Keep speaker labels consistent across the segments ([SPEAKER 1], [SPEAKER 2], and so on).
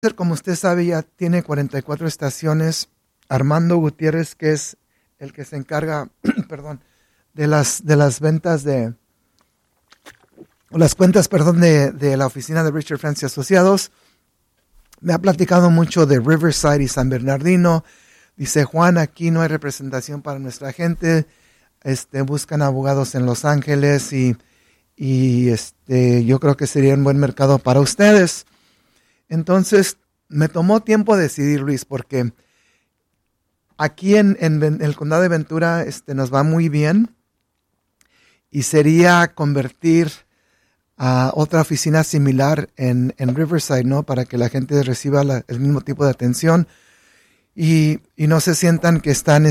[SPEAKER 1] Como usted sabe, ya tiene 44 estaciones. Armando Gutiérrez, que es el que se encarga, perdón, de las ventas las cuentas, perdón, de la oficina de Richard Francis Asociados, me ha platicado mucho de Riverside y San Bernardino. Dice: Juan, aquí no hay representación para nuestra gente. Buscan abogados en Los Ángeles y yo creo que sería un buen mercado para ustedes. Entonces, me tomó tiempo decidir, Luis, porque aquí en el condado de Ventura nos va muy bien y sería convertir a otra oficina similar en Riverside, ¿no? Para que la gente reciba el mismo tipo de atención y no se sientan que están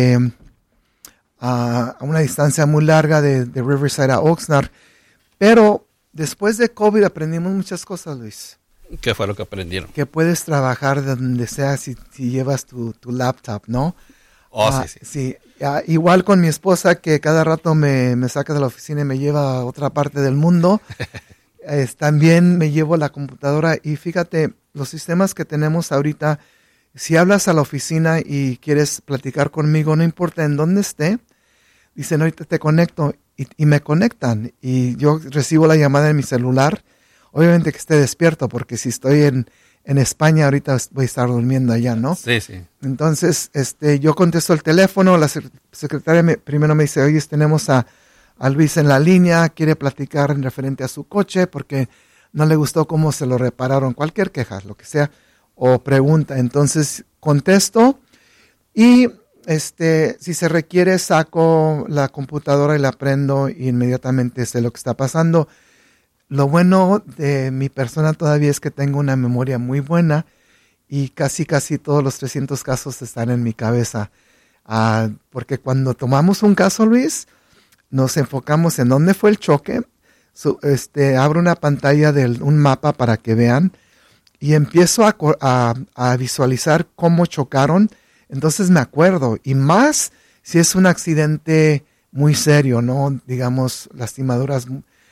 [SPEAKER 1] a una distancia muy larga de Riverside a Oxnard. Pero después de COVID aprendimos muchas cosas, Luis.
[SPEAKER 2] ¿Qué fue lo que aprendieron?
[SPEAKER 1] Que puedes trabajar de donde sea si llevas tu laptop, ¿no? Sí. Igual con mi esposa, que cada rato me saca de la oficina y me lleva a otra parte del mundo. También me llevo la computadora y fíjate, los sistemas que tenemos ahorita, si hablas a la oficina y quieres platicar conmigo, no importa en dónde esté, dicen: ahorita te conecto, y me conectan y yo recibo la llamada en mi celular. Obviamente que esté despierto, porque si estoy en España, ahorita voy a estar durmiendo allá, ¿no?
[SPEAKER 2] Sí.
[SPEAKER 1] Entonces, yo contesto el teléfono, la secretaria primero me dice: oye, tenemos a Luis en la línea, quiere platicar en referente a su coche, porque no le gustó cómo se lo repararon, cualquier queja, lo que sea, o pregunta. Entonces, contesto y, si se requiere, saco la computadora y la prendo y inmediatamente sé lo que está pasando. Lo bueno de mi persona todavía es que tengo una memoria muy buena y casi todos los 300 casos están en mi cabeza. Porque cuando tomamos un caso, Luis, nos enfocamos en dónde fue el choque. Abro una pantalla de un mapa para que vean y empiezo a visualizar cómo chocaron. Entonces me acuerdo, y más si es un accidente muy serio, ¿no? Digamos, lastimaduras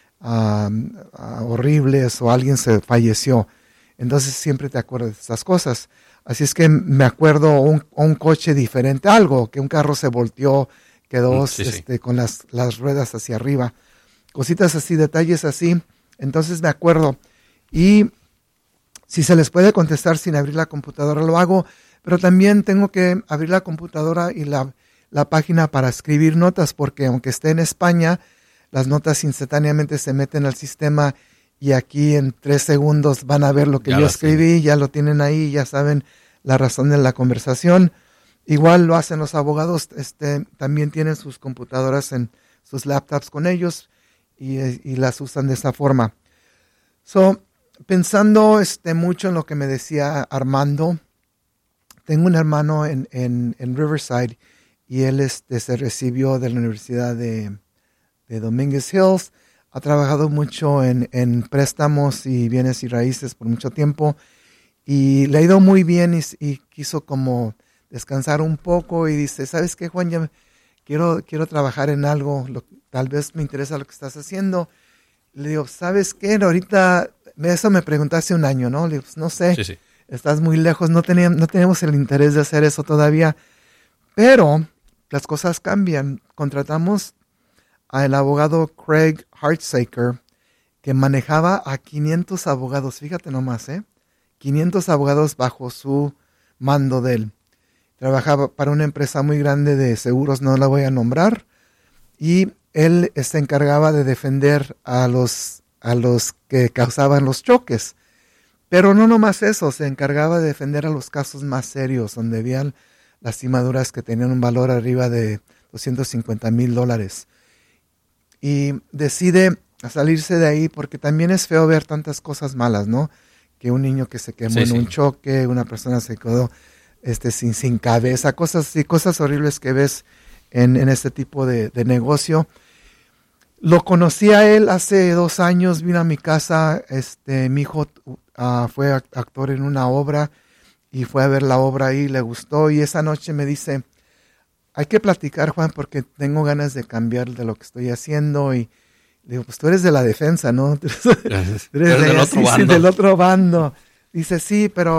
[SPEAKER 1] horribles o alguien se falleció. Entonces siempre te acuerdas de estas cosas. Así es que me acuerdo un coche diferente, algo, que un carro se volteó, quedó con las ruedas hacia arriba. Cositas así, detalles así. Entonces me acuerdo. Y si se les puede contestar sin abrir la computadora, lo hago. Pero también tengo que abrir la computadora y la página para escribir notas, porque aunque esté en España, las notas instantáneamente se meten al sistema y aquí en 3 segundos van a ver lo que yo escribí, ya lo tienen ahí, ya saben la razón de la conversación. Igual lo hacen los abogados, también tienen sus computadoras en sus laptops con ellos y las usan de esa forma. Pensando mucho en lo que me decía Armando, tengo un hermano en Riverside y él se recibió de la Universidad de Dominguez Hills. Ha trabajado mucho en préstamos y bienes y raíces por mucho tiempo y le ha ido muy bien y quiso como descansar un poco y dice: ¿sabes qué, Juan? Ya quiero trabajar en algo, tal vez me interesa lo que estás haciendo. Le digo: ¿sabes qué? Ahorita, eso me preguntaste hace un año, ¿no? Le digo: pues no sé, estás muy lejos, no tenemos el interés de hacer eso todavía, pero las cosas cambian. Contratamos al abogado Craig Hartsaker, que manejaba a 500 abogados, fíjate nomás, 500 abogados bajo su mando de él. Trabajaba para una empresa muy grande de seguros, no la voy a nombrar, y él se encargaba de defender a los que causaban los choques. Pero no nomás eso, se encargaba de defender a los casos más serios, donde habían lastimaduras que tenían un valor arriba de $250,000. Y decide salirse de ahí porque también es feo ver tantas cosas malas, ¿no? Que un niño que se quemó en un choque, una persona se quedó sin cabeza, cosas horribles que ves en este tipo de negocio. Lo conocí a él hace 2 años, vino a mi casa, mi hijo fue actor en una obra y fue a ver la obra ahí, le gustó y esa noche me dice: hay que platicar, Juan, porque tengo ganas de cambiar de lo que estoy haciendo. Y le digo: pues tú eres de la defensa, ¿no? Tú eres
[SPEAKER 2] del otro bando.
[SPEAKER 1] Del otro bando. Dice, sí, pero